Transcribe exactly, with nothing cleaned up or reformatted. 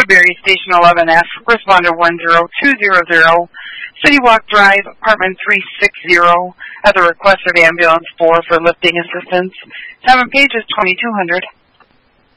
Woodbury, Station eleven F, responder one zero two zero zero, City Walk Drive, apartment three sixty, at the request of ambulance four for lifting assistance. Time of page is twenty-two hundred.